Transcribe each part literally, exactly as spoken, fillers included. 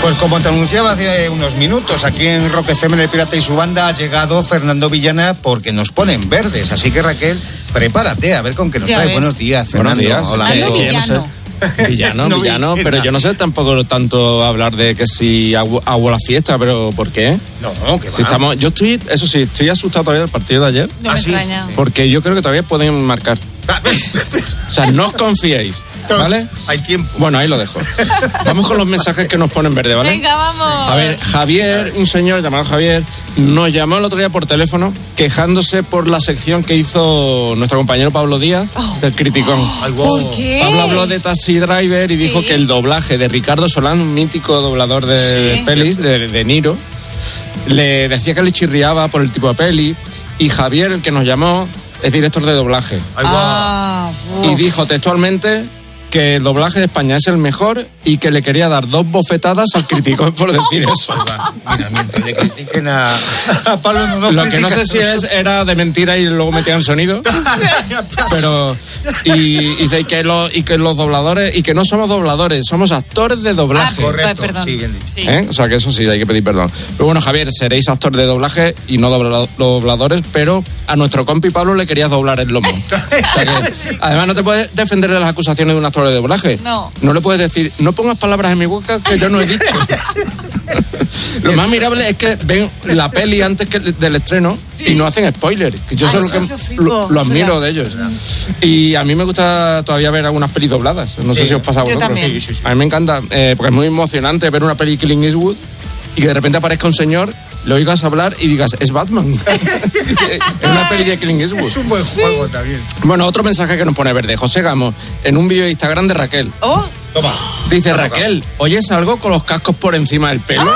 Pues como te anunciaba hace unos minutos, aquí en Rock F M, en El Pirata y su banda, ha llegado Fernando Villana porque nos ponen verdes. Así que, Raquel, prepárate a ver con qué nos Ya trae. ves. Buenos días, Fernando. Buenos días. Hola. Ando Eh, villano. Villano, No, villano, Villena. pero yo no sé tampoco tanto hablar de que si hago, hago la fiesta, pero ¿por qué? No, que va. Si estamos, yo estoy, eso sí, estoy asustado todavía del partido de ayer, No ¿Ah, me sí? extraña. porque yo creo que todavía pueden marcar. O sea, no os confiéis, ¿vale? Hay tiempo. Bueno, ahí lo dejo. Vamos con los mensajes que nos ponen verde, ¿vale? Venga, vamos. A ver, Javier, un señor llamado Javier, nos llamó el otro día por teléfono quejándose por la sección que hizo nuestro compañero Pablo Díaz, Oh. del Criticón. Ay, wow. ¿Por qué? Pablo habló de Taxi Driver y dijo Sí. que el doblaje de Ricardo Solán, un mítico doblador de Sí. pelis, de, de Niro, le decía que le chirriaba por el tipo de peli, y Javier, el que nos llamó, es director de doblaje. Ay, wow. Ah, Y uf. dijo textualmente que el doblaje de España es el mejor y que le quería dar dos bofetadas al Criticón por decir eso. Mira, mientras le critiquen a, a Pablo, no nos Lo que no sé si critican es era de mentira y luego metían sonido, pero y, y dice que los y que los dobladores y que no somos dobladores, somos actores de doblaje. Ah, Correcto, perdón. sí, bien dicho. Sí. ¿Eh? O sea que eso sí, hay que pedir perdón. Pero bueno, Javier, seréis actor de doblaje y no dobla- dobladores, pero a nuestro compi Pablo le querías doblar el lomo. O sea que, además, no te puedes defender de las acusaciones de un actor de doblaje. No. No le puedes decir, no pongas palabras en mi boca que yo no he dicho. Lo más mirable es que ven la peli antes que del estreno y no hacen spoiler. Que yo Ay, eso es lo eso que lo flipo, lo, lo admiro ¿verdad? de ellos. Y a mí me gusta todavía ver algunas pelis dobladas. No sé Sí. si os pasa a Yo vosotros. también. Sí, sí, sí. A mí me encanta, eh, porque es muy emocionante ver una peli de Clint Eastwood y que de repente aparezca un señor, le oigas hablar y digas, es Batman. Es una peli de Clint Eastwood. Es un buen juego también. Bueno, otro mensaje que nos pone verde. José Gamos, en un vídeo de Instagram de Raquel. Oh, Toma. Dice Raquel, ¿oyes algo con los cascos por encima del pelo?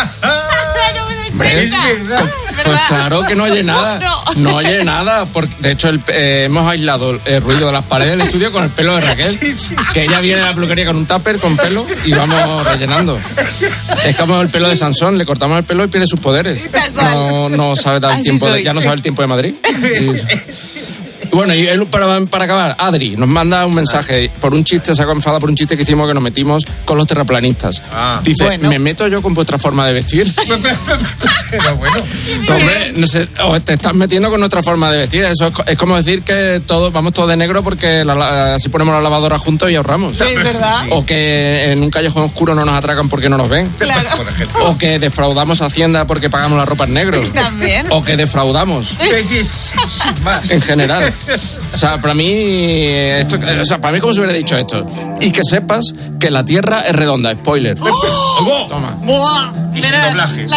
Hombre, Es verdad. Pues claro que no oye nada. No. No oye nada. Porque, de hecho, el, eh, hemos aislado el ruido de las paredes del estudio con el pelo de Raquel. Sí, sí. Que ella viene a la peluquería con un tupper con pelo y vamos rellenando. Es como el pelo de Sansón, le cortamos el pelo y pierde sus poderes. Tal cual. No, no sabe dar el Así tiempo, de- soy. ya no sabe el tiempo de Madrid. Y- Bueno, y él, para, para acabar, Adri nos manda un mensaje por un chiste, se ha enfadado por un chiste que hicimos que nos metimos con los terraplanistas. Ah. Dice, Bueno. ¿me meto yo con vuestra forma de vestir? Pero bueno. No, hombre, no sé, o te estás metiendo con nuestra forma de vestir. Eso es, co- es como decir que todos vamos todos de negro porque la- la- así ponemos la lavadora juntos y ahorramos. sí, ¿verdad? O que en un callejón oscuro no nos atracan porque no nos ven. Claro. Por ejemplo. O que defraudamos a Hacienda porque pagamos la ropa en negro. También. O que defraudamos. Sin más. En general. O sea, para mí, esto, o sea, para mí como se hubiera dicho esto. Y que sepas que la Tierra es redonda. Spoiler. ¡Oh! Toma. Buah. Y sin Verás, doblaje. la